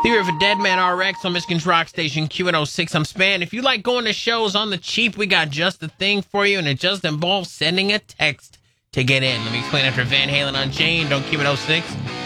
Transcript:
Theory of a Dead Man RX on Michigan's Rock Station Q106. I'm Span. If you like going to shows on the cheap, we got just the thing for you, and it just involves sending a text to get in. Let me explain after Van Halen Unchained on Q106.